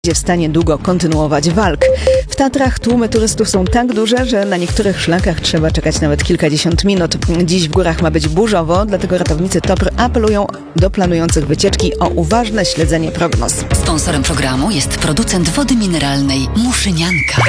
będzie w stanie długo kontynuować walk. W Tatrach tłumy turystów są tak duże, że na niektórych szlakach trzeba czekać nawet kilkadziesiąt minut. Dziś w górach ma być burzowo, dlatego ratownicy TOPR apelują do planujących wycieczki o uważne śledzenie prognoz. Sponsorem programu jest producent wody mineralnej Muszynianka.